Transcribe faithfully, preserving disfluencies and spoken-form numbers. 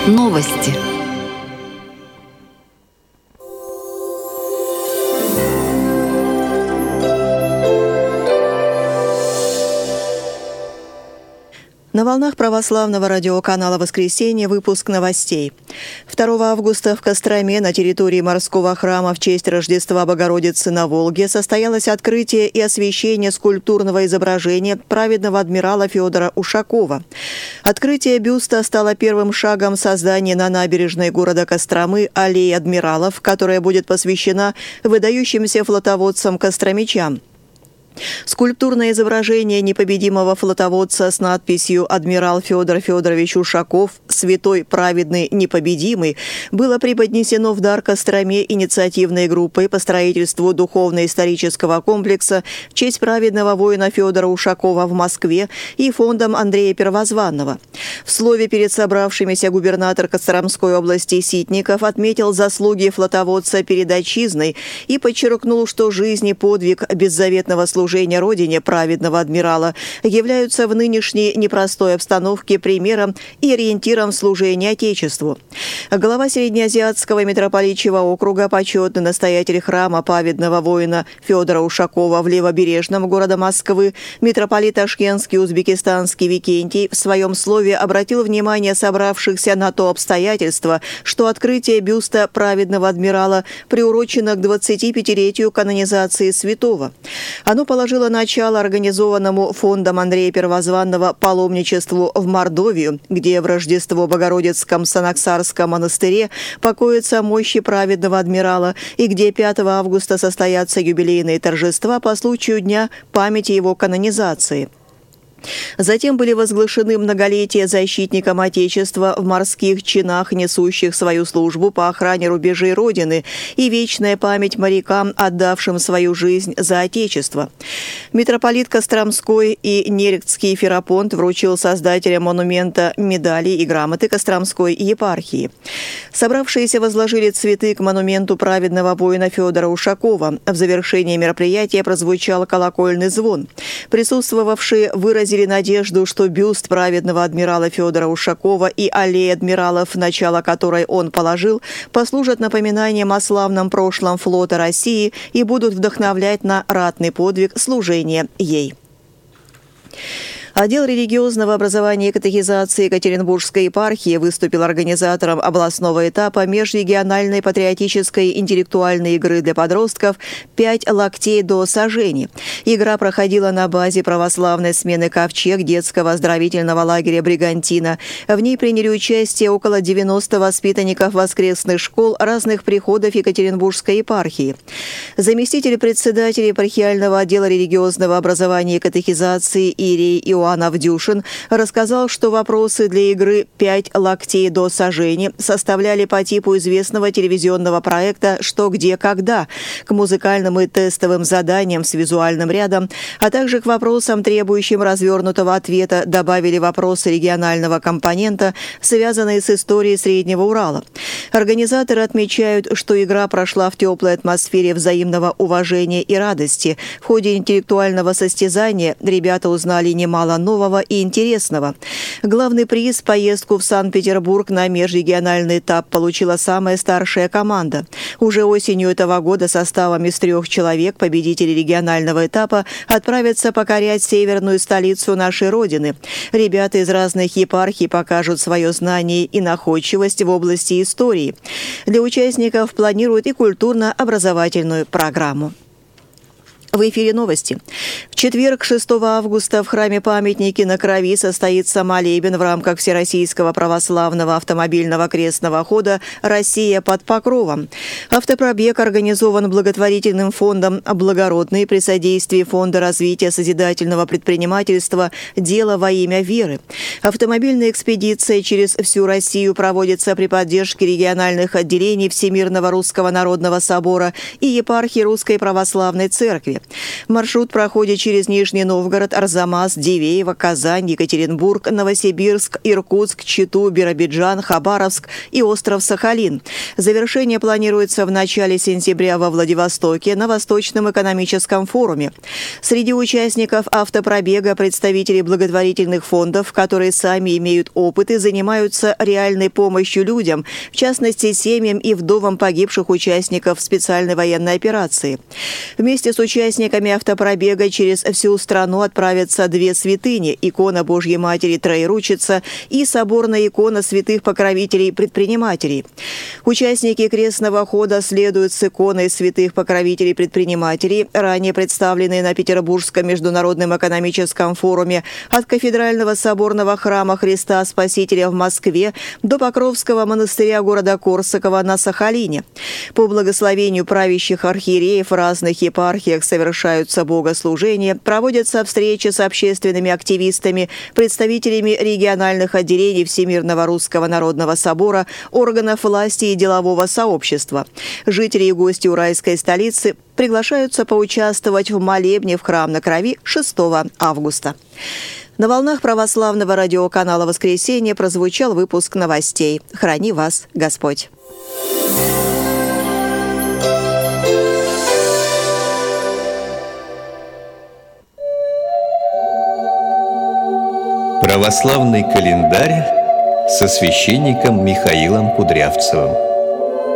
Новости. На волнах православного радиоканала «Воскресенье» выпуск новостей. второго августа в Костроме на территории морского храма в честь Рождества Богородицы на Волге состоялось открытие и освящение скульптурного изображения праведного адмирала Федора Ушакова. Открытие бюста стало первым шагом создания на набережной города Костромы аллеи адмиралов, которая будет посвящена выдающимся флотоводцам-костромичам. Скульптурное изображение непобедимого флотоводца с надписью «Адмирал Федор Федорович Ушаков, святой, праведный, непобедимый» было преподнесено в дар Костроме инициативной группой по строительству духовно-исторического комплекса в честь праведного воина Федора Ушакова в Москве и фондом Андрея Первозванного. В слове перед собравшимися губернатор Костромской области Ситников отметил заслуги флотоводца перед отчизной и подчеркнул, что жизнь и подвиг беззаветного служения служения Родине праведного адмирала являются в нынешней непростой обстановке примером и ориентиром служения Отечеству. Глава Среднеазиатского митрополичьего округа, почетный настоятель храма праведного воина Федора Ушакова в Левобережном города Москвы, митрополит Ташкентский узбекистанский Викентий в своем слове обратил внимание собравшихся на то обстоятельство, что открытие бюста праведного адмирала приурочено к двадцатипятилетию канонизации святого. Оно положило начало организованному фондом Андрея Первозванного паломничеству в Мордовию, где в Рождество Богородицком Санаксарском монастыре покоятся мощи праведного адмирала и где пятого августа состоятся юбилейные торжества по случаю Дня памяти его канонизации. Затем были возглашены многолетия защитникам Отечества в морских чинах, несущих свою службу по охране рубежей Родины, и вечная память морякам, отдавшим свою жизнь за Отечество. Митрополит Костромской и Нерехтский Ферапонт вручил создателям монумента медали и грамоты Костромской епархии. Собравшиеся возложили цветы к монументу праведного воина Федора Ушакова. В завершении мероприятия прозвучал колокольный звон. Присутствовавшие выразили выразили надежду, что бюст праведного адмирала Федора Ушакова и аллея адмиралов, начало которой он положил, послужат напоминанием о славном прошлом флота России и будут вдохновлять на ратный подвиг служения ей. Отдел религиозного образования и катехизации Екатеринбургской епархии выступил организатором областного этапа межрегиональной патриотической интеллектуальной игры для подростков «Пять локтей до сажени». Игра проходила на базе православной смены «Ковчег» детского оздоровительного лагеря «Бригантина». В ней приняли участие около девяноста воспитанников воскресных школ разных приходов Екатеринбургской епархии. Заместитель председателя епархиального отдела религиозного образования и катехизации Ирий Иоанн Авдюшин рассказал, что вопросы для игры «Пять локтей до сажени» составляли по типу известного телевизионного проекта «Что, где, когда», к музыкальным и тестовым заданиям с визуальным рядом, а также к вопросам, требующим развернутого ответа, добавили вопросы регионального компонента, связанные с историей Среднего Урала. Организаторы отмечают, что игра прошла в теплой атмосфере взаимного уважения и радости. В ходе интеллектуального состязания ребята узнали немало нового и интересного. Главный приз – поездку в Санкт-Петербург на межрегиональный этап получила самая старшая команда. Уже осенью этого года составом из трех человек победители регионального этапа отправятся покорять северную столицу нашей Родины. Ребята из разных епархий покажут свое знание и находчивость в области истории. Для участников планируют и культурно-образовательную программу. В эфире новости. В четверг, шестого августа, в храме-памятнике на Крови состоится молебен в рамках Всероссийского православного автомобильного крестного хода «Россия под покровом». Автопробег организован благотворительным фондом «Благородный» при содействии Фонда развития созидательного предпринимательства «Дело во имя веры». Автомобильная экспедиция через всю Россию проводится при поддержке региональных отделений Всемирного Русского Народного Собора и епархии Русской Православной Церкви. Воскресенье. Маршрут проходит через Нижний Новгород, Арзамас, Дивеево, Казань, Екатеринбург, Новосибирск, Иркутск, Читу, Биробиджан, Хабаровск и остров Сахалин. Завершение планируется в начале сентября во Владивостоке на Восточном экономическом форуме. Среди участников автопробега представители благотворительных фондов, которые сами имеют опыт и занимаются реальной помощью людям, в частности семьям и вдовам погибших участников специальной военной операции. Вместе с участниками автопробега через всю страну отправятся две святыни – икона Божьей Матери Троеручица и соборная икона святых покровителей-предпринимателей. Участники крестного хода следуют с иконой святых покровителей-предпринимателей, ранее представленной на Петербургском международном экономическом форуме, от кафедрального соборного храма Христа Спасителя в Москве до Покровского монастыря города Корсакова на Сахалине. По благословению правящих архиереев в разных епархиях совершаются богослужения, проводятся встречи с общественными активистами, представителями региональных отделений Всемирного Русского Народного Собора, органов власти и делового сообщества. Жители и гости уральской столицы приглашаются поучаствовать в молебне в Храм на Крови шестого августа. На волнах православного радиоканала «Воскресенье» прозвучал выпуск новостей. Храни вас Господь! Православный календарь со священником Михаилом Кудрявцевым.